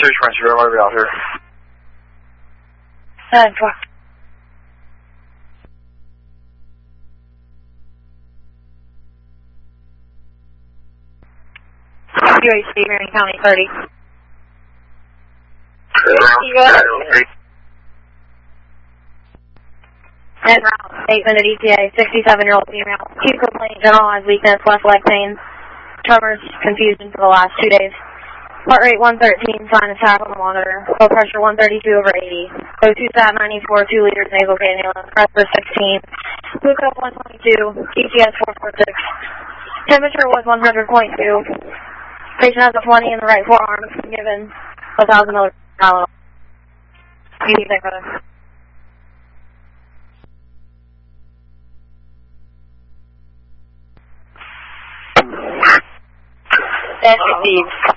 Search my zero, I'll be out here. 9-4. UHC, Marion County 30. You go ahead. En route, 8-minute ETA, 67-year-old female. Acute complaint, generalized weakness, left leg pain, tremors, confusion for the last 2 days. Heart rate 113, sinus tap on the monitor. Blood pressure 132/80. O2 sat 94, 2 liters nasal cannula. Pressure 16. Glucose 122. TGS 446. Temperature was 100.2. Patient has a 20 in the right forearm. Given 1,000 milligrams of Tylenol. Anything for this? That's received.